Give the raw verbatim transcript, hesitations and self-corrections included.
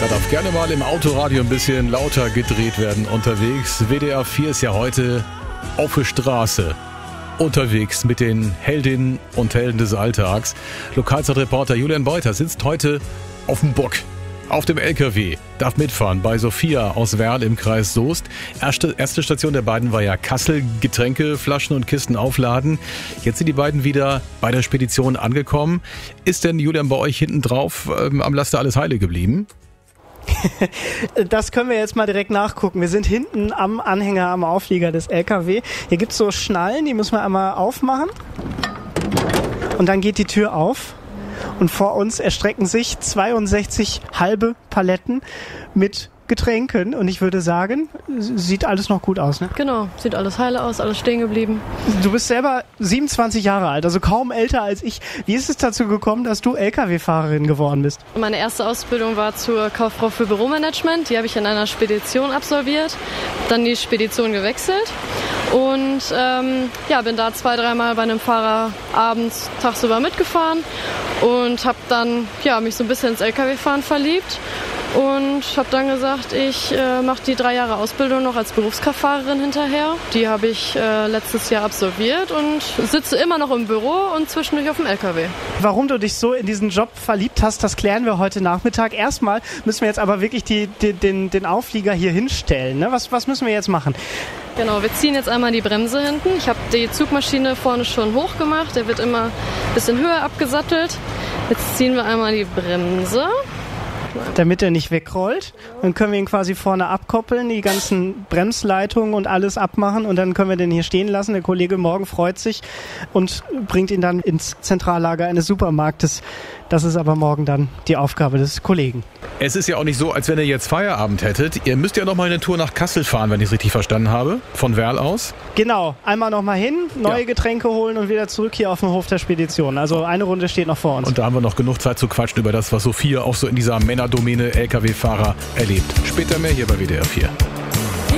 Da darf gerne mal im Autoradio ein bisschen lauter gedreht werden unterwegs. W D R vier ist ja heute auf der Straße unterwegs mit den Heldinnen und Helden des Alltags. Lokalzeitreporter Julian Beuter sitzt heute auf dem Bock, auf dem L K W, darf mitfahren bei Sophia aus Werl im Kreis Soest. Erste, erste Station der beiden war ja Kassel, Getränke, Flaschen und Kisten aufladen. Jetzt sind die beiden wieder bei der Spedition angekommen. Ist denn, Julian, bei euch hinten drauf ähm, am Laster alles heile geblieben? Das können wir jetzt mal direkt nachgucken. Wir sind hinten am Anhänger, am Auflieger des L K W. Hier gibt es so Schnallen, die müssen wir einmal aufmachen. Und dann geht die Tür auf. Und vor uns erstrecken sich zweiundsechzig halbe Paletten mit Getränken. Und ich würde sagen, sieht alles noch gut aus, ne? Genau, sieht alles heile aus, alles stehen geblieben. Du bist selber siebenundzwanzig Jahre alt, also kaum älter als ich. Wie ist es dazu gekommen, dass du L K W-Fahrerin geworden bist? Meine erste Ausbildung war zur Kauffrau für Büromanagement. Die habe ich in einer Spedition absolviert, dann die Spedition gewechselt. Und ähm, ja, bin da zwei, dreimal bei einem Fahrer abends, tagsüber mitgefahren und habe dann ja, mich so ein bisschen ins L K W-Fahren verliebt. Und habe dann gesagt, ich äh, mache die drei Jahre Ausbildung noch als Berufskraftfahrerin hinterher. Die habe ich äh, letztes Jahr absolviert und sitze immer noch im Büro und zwischendurch auf dem L K W. Warum du dich so in diesen Job verliebt hast, das klären wir heute Nachmittag. Erstmal müssen wir jetzt aber wirklich die, die, den, den Auflieger hier hinstellen. Ne? Was, was müssen wir jetzt machen? Genau, wir ziehen jetzt einmal die Bremse hinten. Ich habe die Zugmaschine vorne schon hoch gemacht. Der wird immer ein bisschen höher abgesattelt. Jetzt ziehen wir einmal die Bremse. Damit er nicht wegrollt. Dann können wir ihn quasi vorne abkoppeln, die ganzen Bremsleitungen und alles abmachen und dann können wir den hier stehen lassen. Der Kollege morgen freut sich und bringt ihn dann ins Zentrallager eines Supermarktes. Das ist aber morgen dann die Aufgabe des Kollegen. Es ist ja auch nicht so, als wenn ihr jetzt Feierabend hättet. Ihr müsst ja noch mal eine Tour nach Kassel fahren, wenn ich es richtig verstanden habe, von Werl aus. Genau, einmal noch mal hin, neue ja. Getränke holen und wieder zurück hier auf den Hof der Spedition. Also eine Runde steht noch vor uns. Und da haben wir noch genug Zeit zu quatschen über das, was Sophia auch so in dieser Männerdomäne L K W-Fahrer erlebt. Später mehr hier bei W D R vier.